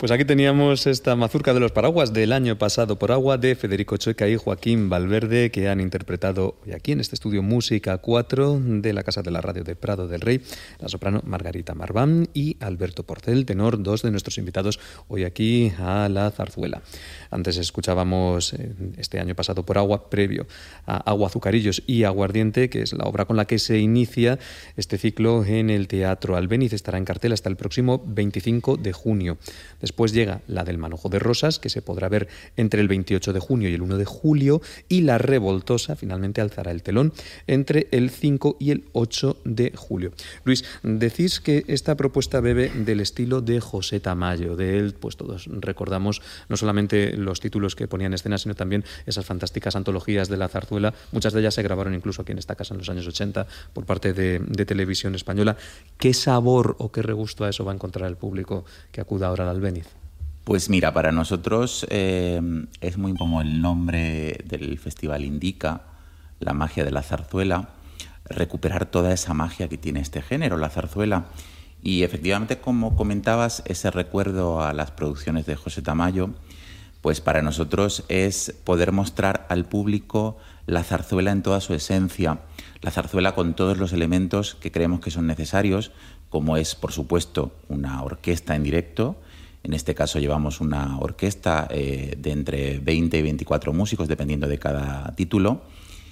Pues aquí teníamos esta mazurca de los paraguas del año pasado por agua de Federico Chueca y Joaquín Valverde, que han interpretado hoy aquí en este estudio Música 4 de la Casa de la Radio de Prado del Rey, la soprano Margarita Marván y Alberto Porcel, tenor, dos de nuestros invitados hoy aquí a la zarzuela. Antes escuchábamos este año pasado por agua, previo a Agua, Azucarillos y Aguardiente, que es la obra con la que se inicia este ciclo en el Teatro Albéniz. Estará en cartel hasta el próximo 25 de junio. Después llega la del Manojo de Rosas, que se podrá ver entre el 28 de junio y el 1 de julio, y La Revoltosa finalmente alzará el telón entre el 5 y el 8 de julio. Luis, decís que esta propuesta bebe del estilo de José Tamayo. De él, pues todos recordamos no solamente los títulos que ponía en escena, sino también esas fantásticas antologías de la zarzuela. Muchas de ellas se grabaron incluso aquí en esta casa en los años 80 por parte de Televisión Española. ¿Qué sabor o qué regusto a eso va a encontrar el público que acuda ahora al Albéniz? Pues mira, para nosotros es muy como el nombre del festival indica, la magia de la zarzuela, recuperar toda esa magia que tiene este género, la zarzuela. Y efectivamente, como comentabas, ese recuerdo a las producciones de José Tamayo, pues para nosotros es poder mostrar al público la zarzuela en toda su esencia, la zarzuela con todos los elementos que creemos que son necesarios, como es, por supuesto, una orquesta en directo. En este caso llevamos una orquesta de entre 20 y 24 músicos, dependiendo de cada título,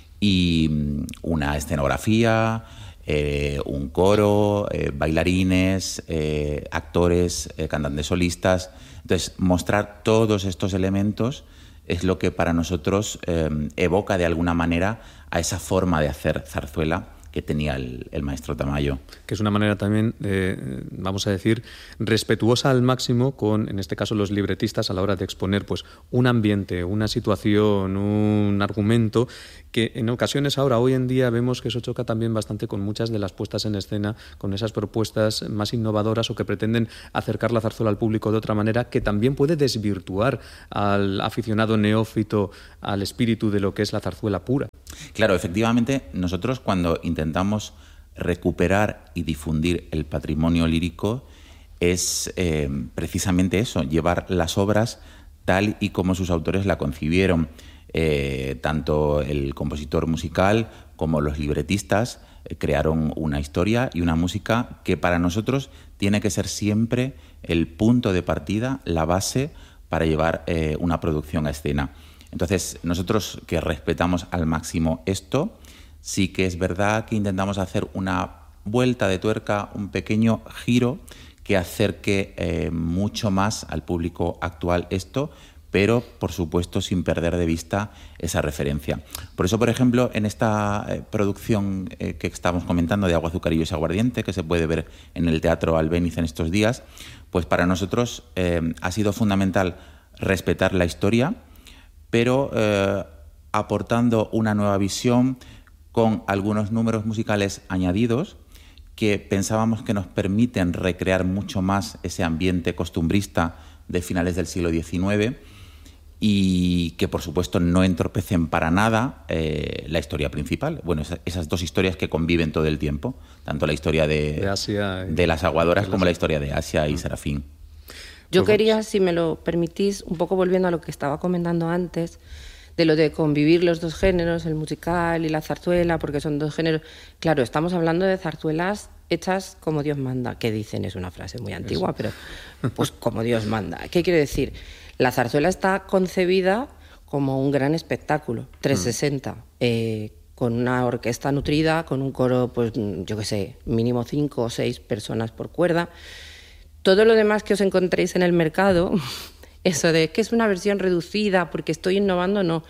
y una escenografía, un coro, bailarines, actores, cantantes solistas. Entonces, mostrar todos estos elementos es lo que para nosotros evoca de alguna manera a esa forma de hacer zarzuela que tenía el maestro Tamayo. Que es una manera también, vamos a decir, respetuosa al máximo con, en este caso, los libretistas a la hora de exponer pues un ambiente, una situación, un argumento, que en ocasiones ahora, hoy en día, vemos que eso choca también bastante con muchas de las puestas en escena, con esas propuestas más innovadoras o que pretenden acercar la zarzuela al público de otra manera, que también puede desvirtuar al aficionado neófito al espíritu de lo que es la zarzuela pura. Claro, efectivamente, nosotros cuando intentamos recuperar y difundir el patrimonio lírico es precisamente eso, llevar las obras tal y como sus autores la concibieron. Tanto el compositor musical como los libretistas crearon una historia y una música que para nosotros tiene que ser siempre el punto de partida, la base para llevar una producción a escena. Entonces, nosotros que respetamos al máximo esto, sí que es verdad que intentamos hacer una vuelta de tuerca, un pequeño giro que acerque mucho más al público actual esto, pero, por supuesto, sin perder de vista esa referencia. Por eso, por ejemplo, en esta producción que estamos comentando de Agua, Azucarillos y Aguardiente, que se puede ver en el Teatro Albéniz en estos días, pues para nosotros ha sido fundamental respetar la historia, pero aportando una nueva visión con algunos números musicales añadidos que pensábamos que nos permiten recrear mucho más ese ambiente costumbrista de finales del siglo XIX y que, por supuesto, no entorpecen para nada la historia principal. Bueno, esas dos historias que conviven todo el tiempo, tanto la historia de Asia de las aguadoras como la historia de Asia y Serafín. Yo quería, si me lo permitís, un poco volviendo a lo que estaba comentando antes, de lo de convivir los dos géneros, el musical y la zarzuela, porque son dos géneros. Claro, estamos hablando de zarzuelas hechas como Dios manda, que dicen, es una frase muy antigua, pero pues como Dios manda. ¿Qué quiere decir? La zarzuela está concebida como un gran espectáculo, 360, con una orquesta nutrida, con un coro, pues yo qué sé, mínimo 5 o 6 personas por cuerda. Todo lo demás que os encontréis en el mercado, eso de que es una versión reducida porque estoy innovando, no,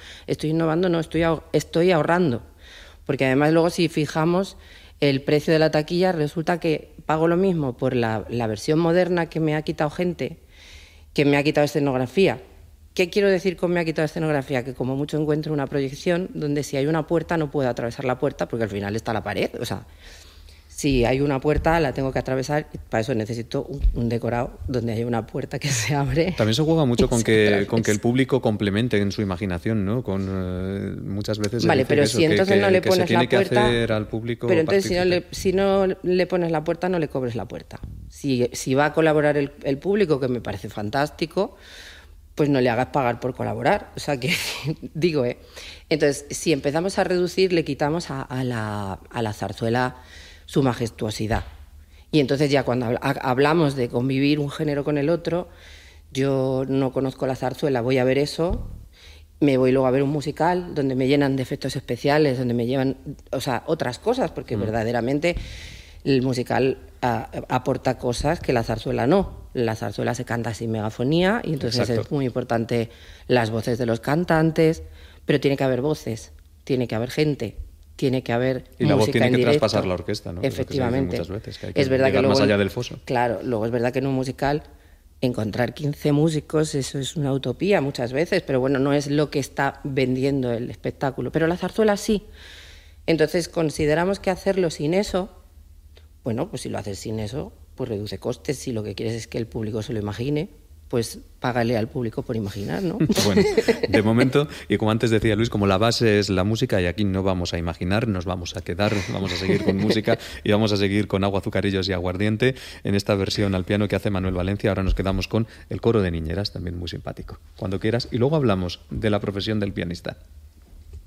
estoy ahorrando. Porque además luego si fijamos el precio de la taquilla, resulta que pago lo mismo por la versión moderna que me ha quitado gente, que me ha quitado escenografía. ¿Qué quiero decir con me ha quitado escenografía? Que como mucho encuentro una proyección donde si hay una puerta no puedo atravesar la puerta porque al final está la pared. O sea, Si hay una puerta, la tengo que atravesar, y para eso necesito un decorado donde haya una puerta que se abre. También se juega mucho con que el público complemente en su imaginación, ¿no? Muchas veces vale, pero eso, si entonces no le pones la puerta, que hacer al público. Pero entonces si no le pones la puerta, no le cobres la puerta. Si va a colaborar el público, que me parece fantástico, pues no le hagas pagar por colaborar. O sea que, digo, Entonces, si empezamos a reducir, le quitamos a la zarzuela su majestuosidad. Y entonces ya cuando hablamos de convivir un género con el otro, yo no conozco la zarzuela, voy a ver eso, me voy luego a ver un musical donde me llenan de efectos especiales, donde me llevan, o sea, otras cosas, porque verdaderamente el musical aporta cosas que la zarzuela no. La zarzuela se canta sin megafonía y entonces Exacto. es muy importante las voces de los cantantes, pero tiene que haber voces, tiene que haber gente, tiene que haber y la música voz tiene en que directo. traspasar la orquesta, ¿no? Efectivamente. Muchas veces, que hay que es verdad que luego, más allá del foso. Claro, luego es verdad que en un musical encontrar 15 músicos, eso es una utopía muchas veces, pero bueno, no es lo que está vendiendo el espectáculo. Pero la zarzuela sí. Entonces consideramos que hacerlo sin eso, bueno, pues si lo haces sin eso, pues reduce costes. Si lo que quieres es que el público se lo imagine, pues págale al público por imaginar, ¿no? Bueno, de momento, y como antes decía Luis, como la base es la música y aquí no vamos a imaginar, nos vamos a quedar, vamos a seguir con música y vamos a seguir con Agua, Azucarillos y Aguardiente en esta versión al piano que hace Manuel Valencia. Ahora nos quedamos con el coro de niñeras, también muy simpático. Cuando quieras. Y luego hablamos de la profesión del pianista.